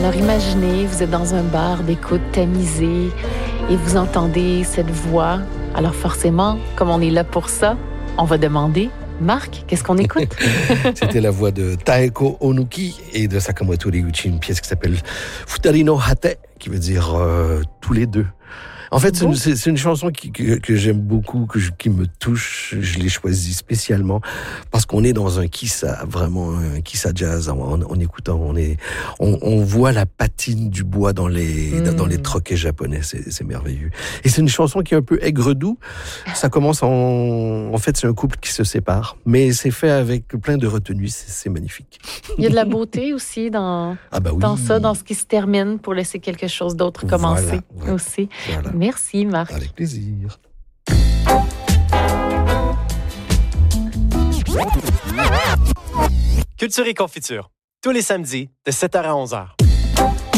Alors imaginez, vous êtes dans un bar d'écoute tamisé et vous entendez cette voix. Alors forcément, comme on est là pour ça, on va demander, Marc, qu'est-ce qu'on écoute? C'était la voix de Taeko Onuki et de Sakamoto Ryuichi, une pièce qui s'appelle Futari no Hate, qui veut dire tous les deux. En fait, c'est une chanson que j'aime beaucoup, qui me touche. Je l'ai choisie spécialement parce qu'on est dans un kissa, vraiment un kissa jazz. En écoutant, on voit la patine du bois dans les troquets japonais. C'est merveilleux. Et c'est une chanson qui est un peu aigre-doux. Ça commence en fait, c'est un couple qui se sépare, mais c'est fait avec plein de retenue. C'est magnifique. Il y a de la beauté aussi dans ça, dans ce qui se termine pour laisser quelque chose d'autre commencer aussi. Voilà. Merci, Marc. Avec plaisir. Culture et confiture, tous les samedis de 7h à 11h.